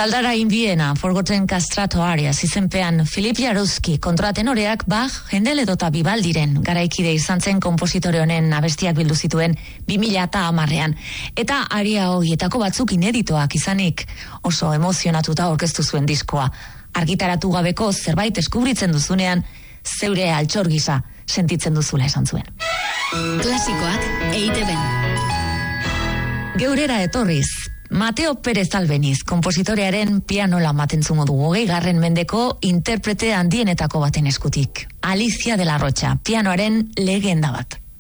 Caldara in Viena, Forgotten Castrato Arias izenpean Filip Jaruski kontratenoreak Bach, Händel edota Vivaldiren garaikide izan zen konpositore honen abestiak bildu zituen 2010ean. Eta aria horietako batzuk ineditoak izanik oso emozionatuta aurkeztu zuen diskoa. Argitaratu gabeko zerbait deskubritzen duzunean, zeure altxor gisa sentitzen duzula esan zuen. Klasikoak EITB-n. Geurera etorriz, Mateo Pérez Albeniz, kompositorearen pianola matentzungo dugu 20. mendeko interprete handienetako baten eskutik. Alicia de la Rocha, pianoaren legenda bat.